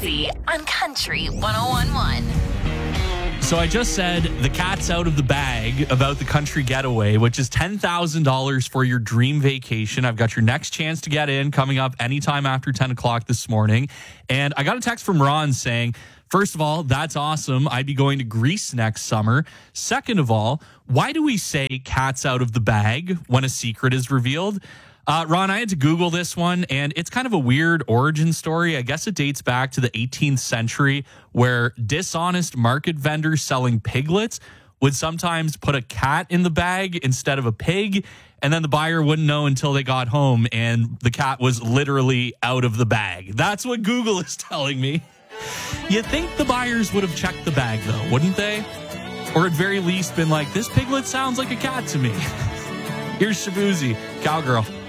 Shabuzi on Country 101.1. So I just said the cat's out of the bag about the country getaway, which is $10,000 for your dream vacation. I've got your next chance to get in coming up anytime after 10 o'clock this morning. And I got a text from Ron saying, first of all, that's awesome. I'd be going to Greece next summer. Second of all, why do we say cat's out of the bag when a secret is revealed? Ron, I had to Google this one, and it's kind of a weird origin story. I guess it dates back to the 18th century, where dishonest market vendors selling piglets would sometimes put a cat in the bag instead of a pig, and then the buyer wouldn't know until they got home, and the cat was literally out of the bag. That's what Google is telling me. You'd think the buyers would have checked the bag, though, wouldn't they? Or at very least been like, this piglet sounds like a cat to me. Here's Shabuzi, Cowgirl.